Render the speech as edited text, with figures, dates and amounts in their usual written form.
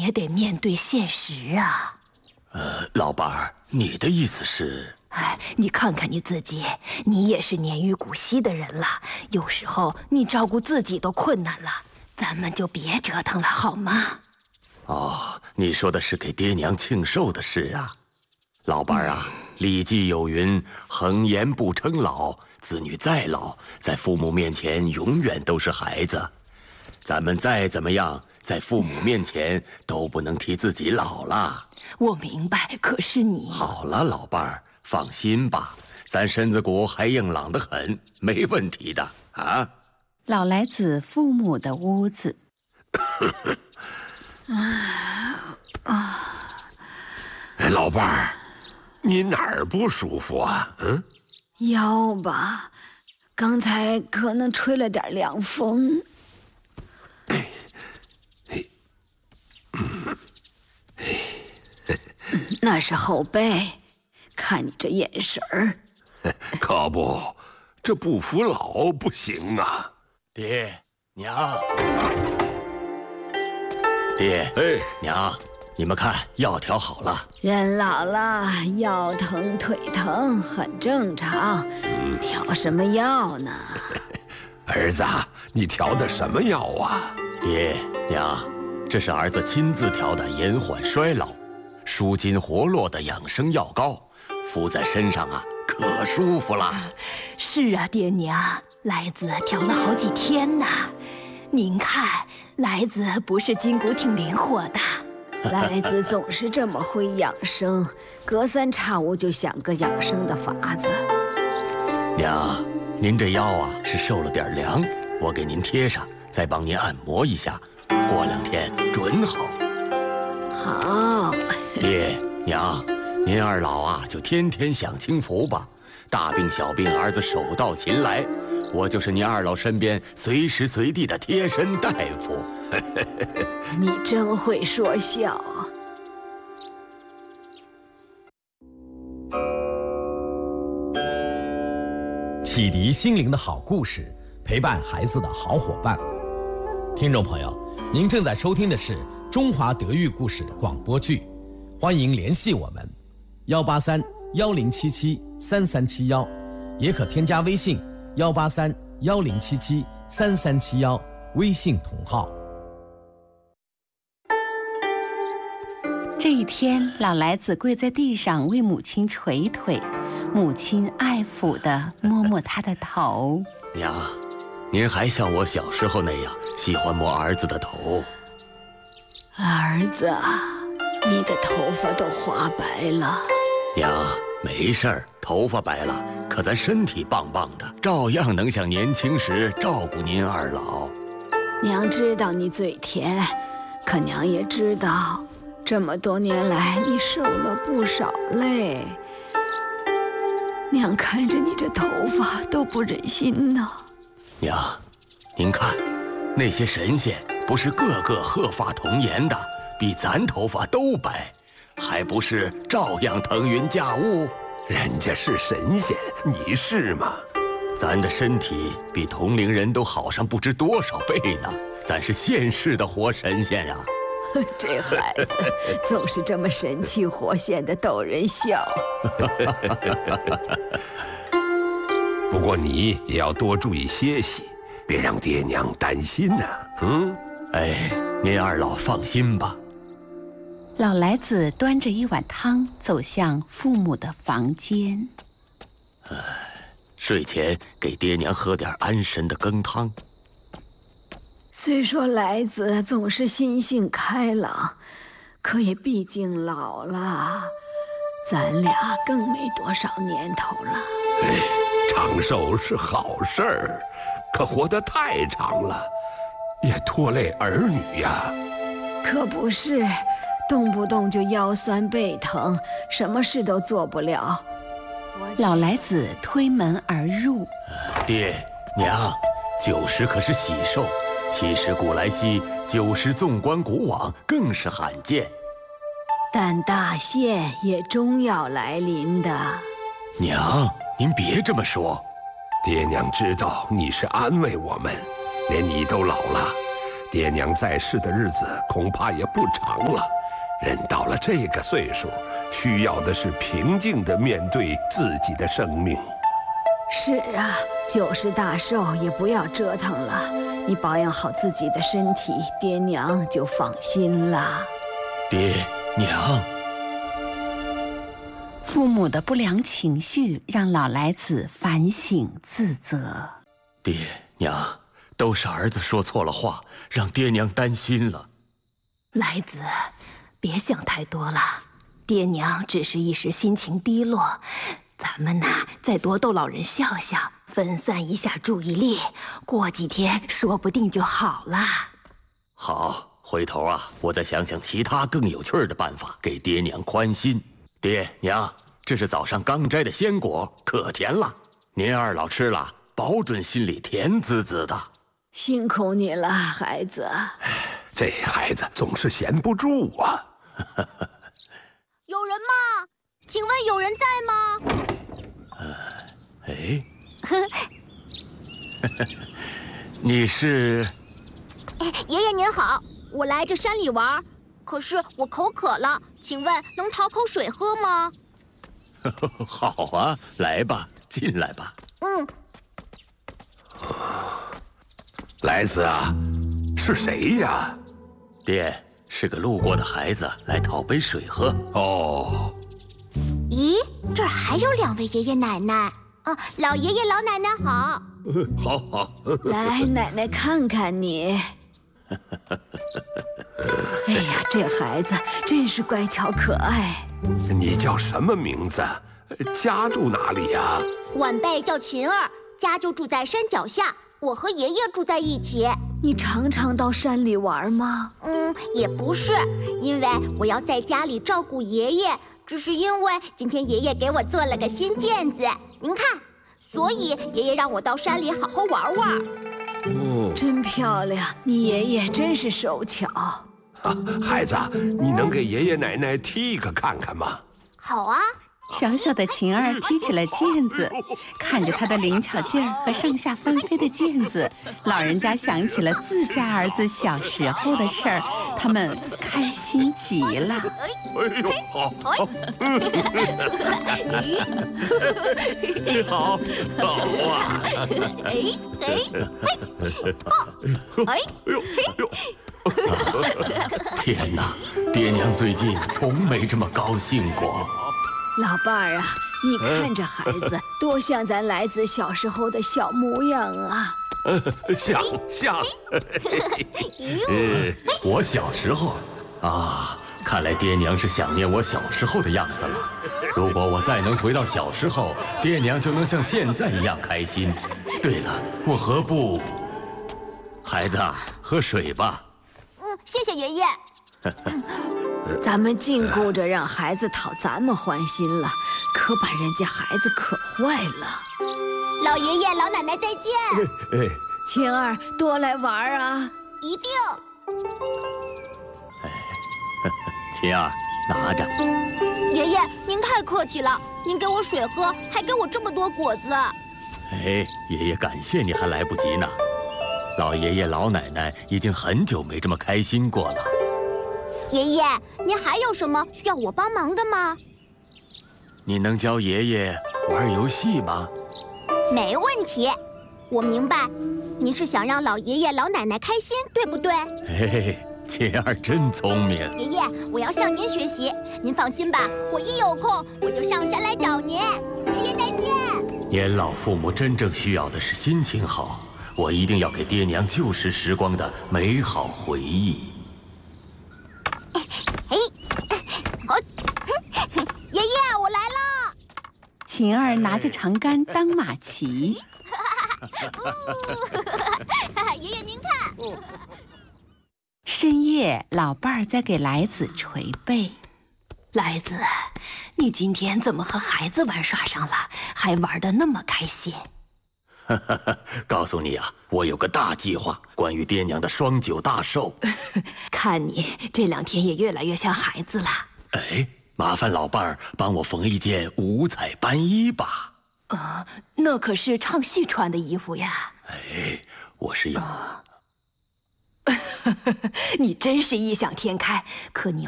也得面对现实啊。 老伴儿，你的意思是？ 你看看你自己，你也是年逾古稀的人了，有时候你照顾自己都困难了，咱们就别折腾了，好吗？ 哦，你说的是给爹娘庆寿的事啊。老伴儿啊，礼记有云：恒言不称老，子女再老，在父母面前永远都是孩子。咱们再怎么样，在父母面前都不能提自己老了。 我明白，可是你…… 好了，老伴儿，放心吧，咱身子骨还硬朗得很，没问题的啊。 老来子父母的屋子。 老伴儿，你哪儿不舒服啊？ 腰吧，刚才可能吹了点凉风。那是后背，看你这眼神儿。 可不，这不服老不行啊！ 爹娘，爹娘，你们看，药调好了。 人老了，腰疼腿疼很正常，调什么药呢？ 儿子，你调的什么药啊？ 爹娘，这是儿子亲自调的延缓衰老、舒筋活络的养生药膏，敷在身上啊，可舒服了。 是啊，爹娘，来子调了好几天呢。您看，来子不是筋骨挺灵活的。 来子总是这么会养生，隔三差五就想个养生的法子。 娘，您这腰啊是受了点凉，我给您贴上，再帮您按摩一下，过2天准好。 好。 爹娘，您二老啊就天天享清福吧，大病小病儿子手到擒来，我就是您二老身边随时随地的贴身大夫。 你真会说笑。 启迪心灵的好故事，陪伴孩子的好伙伴。听众朋友，您正在收听的是中华德育故事广播剧，欢迎联系我们183-1077-3371，也可添加微信183-1077-3371，微信同号。 这一天，老来子跪在地上为母亲捶腿，母亲爱抚地摸摸他的头。 娘，您还像我小时候那样喜欢摸儿子的头。 儿子，你的头发都花白了。 娘，没事儿，头发白了，可咱身体棒棒的，照样能像年轻时照顾您二老。 娘知道你嘴甜，可娘也知道这么多年来你受了不少累。娘看着你这头发都不忍心呢。 娘，您看，那些神仙不是个个鹤发童颜的，比咱头发都白，还不是照样腾云驾雾？ 人家是神仙，你是吗？ 咱的身体比同龄人都好上不知多少倍呢，咱是现世的活神仙呀！ 这孩子总是这么神气活现的逗人笑。 不过你也要多注意歇息，别让爹娘担心呐。 您二老放心吧。 老来子端着一碗汤走向父母的房间。 睡前给爹娘喝点安神的羹汤。 虽说来子总是心性开朗，可也毕竟老了，咱俩更没多少年头了。 长寿是好事儿，可活得太长了，也拖累儿女呀。 可不是，动不动就腰酸背疼，什么事都做不了。 老来子推门而入。 爹娘，90可是喜寿，70古来稀，90纵观古往更是罕见。 但大限也终要来临的。 娘，您别这么说。 爹娘知道你是安慰我们，连你都老了， 爹娘在世的日子恐怕也不长了。人到了这个岁数，需要的是平静地面对自己的生命。 是啊，90大寿也不要折腾了。你保养好自己的身体，爹娘就放心了。 爹娘， 父母的不良情绪让老来子反省自责。 爹娘，都是儿子说错了话，让爹娘担心了。 来子，别想太多了，爹娘只是一时心情低落，咱们再多逗老人笑笑，分散一下注意力，过几天说不定就好了。 好，回头我再想想其他更有趣的办法，给爹娘宽心。爹娘，这是早上刚摘的鲜果，可甜了，您二老吃了，保准心里甜滋滋的。 辛苦你了，孩子。 这孩子总是闲不住啊。 有人吗？请问有人在吗？ 你是？ 爷爷您好，我来这山里玩，可是我口渴了，请问能讨口水喝吗？ 好啊，来吧，进来吧。 来子啊，是谁呀？ 爹，是个路过的孩子，来讨杯水喝。 哦。 咦，这儿还有2位爷爷奶奶啊！老爷爷老奶奶好。 好。 来，奶奶看看你。哎呀，这孩子真是乖巧可爱。 你叫什么名字？家住哪里呀？ 晚辈叫琴儿，家就住在山脚下，我和爷爷住在一起。 你常常到山里玩吗？ 也不是，因为我要在家里照顾爷爷，只是因为今天爷爷给我做了个新毽子，您看，所以爷爷让我到山里好好玩玩。 真漂亮，你爷爷真是手巧。 孩子，你能给爷爷奶奶踢一个看看吗？ 好啊。 小小的琴儿踢起了毽子，看着他的灵巧劲儿和上下翻飞的毽子，老人家想起了自家儿子小时候的事儿，他们开心极了。 好， 天哪，爹娘最近从没这么高兴过。 老伴儿啊，你看这孩子多像咱来子小时候的小模样啊！ 像。 我小时候看来爹娘是想念我小时候的样子了。如果我再能回到小时候，爹娘就能像现在一样开心。对了，我何不……孩子，喝水吧。 谢谢爷爷。 咱们净顾着让孩子讨咱们欢心了，可把人家孩子可坏了。 老爷爷老奶奶再见。 晴儿，多来玩啊！ 一定。 琴儿，拿着。 爷爷，您太客气了，您给我水喝，还给我这么多果子。 爷爷感谢你还来不及呢。老爷爷老奶奶已经很久没这么开心过了。 爷爷，您还有什么需要我帮忙的吗？ 你能教爷爷玩游戏吗？ 没问题，我明白，您是想让老爷爷老奶奶开心，对不对？ 琴儿真聪明。 爷爷，我要向您学习，您放心吧，我一有空我就上山来找您。爷爷再见。 年老父母真正需要的是心情好，我一定要给爹娘旧时时光的美好回忆。 爷爷，我来了。 琴儿拿着长杆当马骑。 爷爷您看。 深夜，老伴儿在给来子捶背。 来子，你今天怎么和孩子玩耍上了，还玩得那么开心？ 告诉你我有个大计划，关于爹娘的双9大寿。 看你这2天也越来越像孩子了。 麻烦老伴儿帮我缝一件五彩斑衣吧。 那可是唱戏穿的衣服呀。 我是有。 你真是异想天开，可你